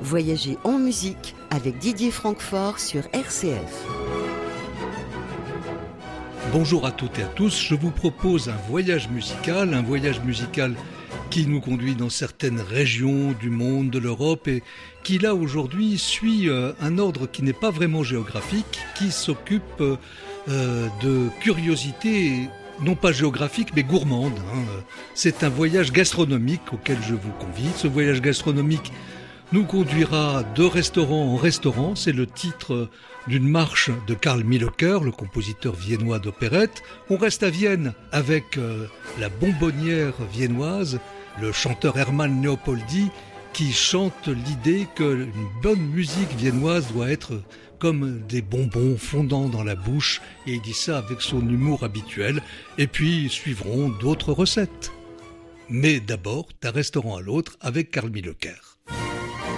Voyager en musique avec Didier Francfort sur RCF. Bonjour à toutes et à tous, je vous propose un voyage musical qui nous conduit dans certaines régions du monde, de l'Europe et qui là aujourd'hui suit un ordre qui n'est pas vraiment géographique, qui s'occupe de curiosités non pas géographiques mais gourmandes. C'est un voyage gastronomique auquel je vous convie. Ce voyage gastronomique nous conduira de restaurant en restaurant, c'est le titre d'une marche de Carl Mielocker, le compositeur viennois d'opérette. On reste à Vienne avec la bonbonnière viennoise, le chanteur Hermann Leopoldi, qui chante l'idée qu'une bonne musique viennoise doit être comme des bonbons fondant dans la bouche, et il dit ça avec son humour habituel, et puis suivront d'autres recettes. Mais d'abord, d'un restaurant à l'autre avec Carl Mielocker.